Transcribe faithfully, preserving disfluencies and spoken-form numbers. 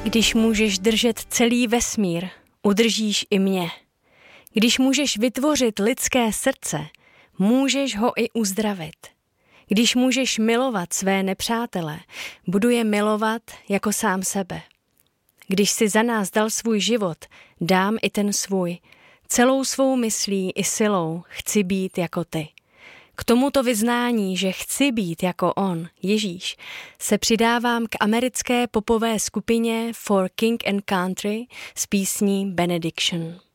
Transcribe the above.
Když můžeš držet celý vesmír, udržíš i mě. Když můžeš vytvořit lidské srdce, můžeš ho i uzdravit. Když můžeš milovat své nepřátele, budu je milovat jako sám sebe. Když jsi za nás dal svůj život, dám i ten svůj. Celou svou myslí i silou chci být jako ty. K tomuto vyznání, že chci být jako on, Ježíš, se přidávám k americké popové skupině For King and Country s písní Benediction.